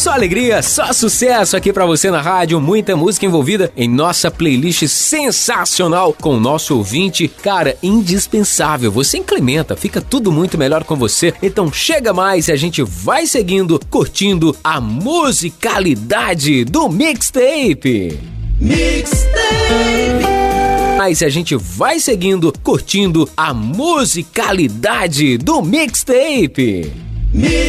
Só alegria, só sucesso aqui pra você na rádio, muita música envolvida em nossa playlist sensacional com o nosso ouvinte, cara, indispensável. Você incrementa, fica tudo muito melhor com você. Então chega mais e a gente vai seguindo, curtindo a musicalidade do Mixtape. Mas a gente vai seguindo, curtindo a musicalidade do Mixtape.